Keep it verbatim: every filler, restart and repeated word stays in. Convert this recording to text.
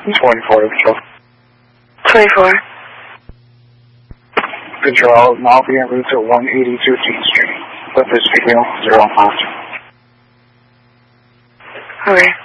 twenty-four, Control. twenty-four. Control, I'll now be en route to one eighty-two King Street. With this signal, zero five two. Okay.